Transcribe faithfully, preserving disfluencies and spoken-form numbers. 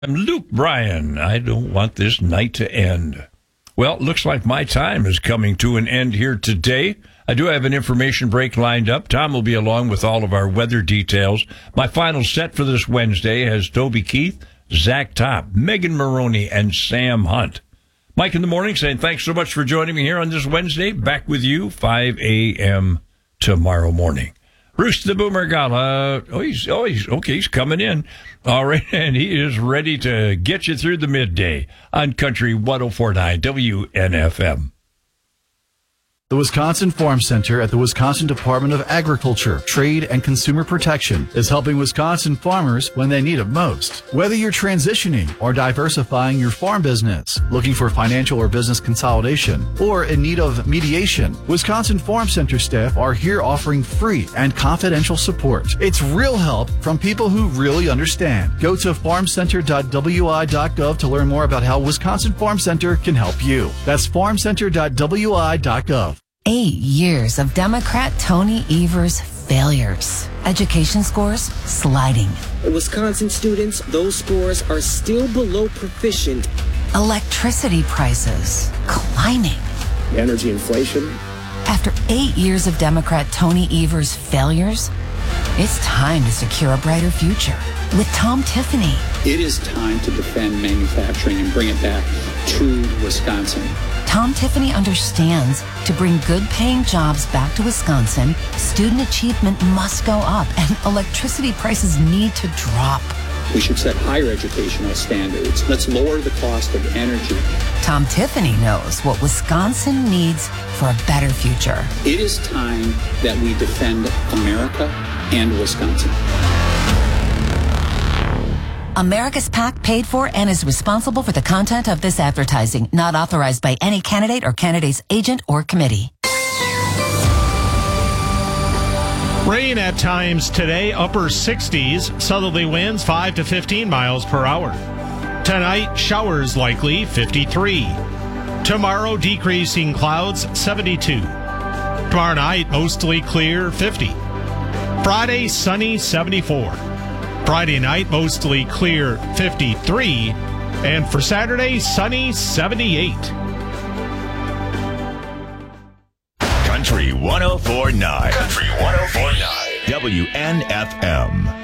I'm Luke Bryan. I don't want this night to end. Well, it looks like my time is coming to an end here today. I do have an information break lined up. Tom will be along with all of our weather details. My final set for this Wednesday has Toby Keith, Zach Top, Megan Maroney, and Sam Hunt. Mike in the morning saying thanks so much for joining me here on this Wednesday. Back with you five a.m. tomorrow morning. Bruce the Boomer Gala. Oh, he's, oh, he's, okay, he's coming in. All right, and he is ready to get you through the midday on Country one oh four point nine W N F M. The Wisconsin Farm Center at the Wisconsin Department of Agriculture, Trade, and Consumer Protection is helping Wisconsin farmers when they need it most. Whether you're transitioning or diversifying your farm business, looking for financial or business consolidation, or in need of mediation, Wisconsin Farm Center staff are here offering free and confidential support. It's real help from people who really understand. Go to farm center dot w i dot gov to learn more about how Wisconsin Farm Center can help you. That's farm center dot w i dot gov. Eight years of Democrat Tony Evers' failures. Education scores sliding. Wisconsin students, those scores are still below proficient. Electricity prices climbing. Energy inflation. After eight years of Democrat Tony Evers' failures, it's time to secure a brighter future with Tom Tiffany. It is time to defend manufacturing and bring it back to Wisconsin. Tom Tiffany understands to bring good-paying jobs back to Wisconsin, student achievement must go up and electricity prices need to drop. We should set higher educational standards. Let's lower the cost of energy. Tom Tiffany knows what Wisconsin needs for a better future. It is time that we defend America and Wisconsin. America's PAC paid for and is responsible for the content of this advertising, not authorized by any candidate or candidate's agent or committee. Rain at times today, upper sixties, southerly winds five to fifteen miles per hour. Tonight, showers likely, fifty-three. Tomorrow, decreasing clouds, seventy-two. Tomorrow night, mostly clear, fifty. Friday, sunny, seventy-four. Friday night, mostly clear, fifty-three. And for Saturday, sunny, seventy-eight. Country one oh four point nine. Country one oh four point nine. W N F M.